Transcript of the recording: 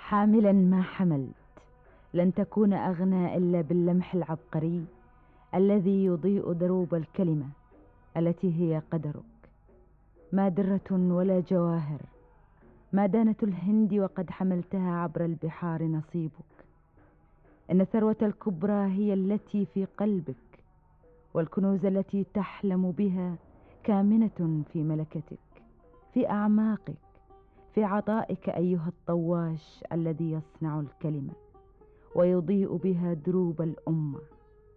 حاملا ما حملت، لن تكون أغنى إلا باللمح العبقري الذي يضيء دروب الكلمة التي هي قدرك. ما درة ولا جواهر، ما دانة الهند وقد حملتها عبر البحار نصيبك. إن الثروة الكبرى هي التي في قلبك، والكنوز التي تحلم بها كامنة في ملكتك، في أعماقك، في عطائك أيها الطواش الذي يصنع الكلمة ويضيء بها دروب الأمة.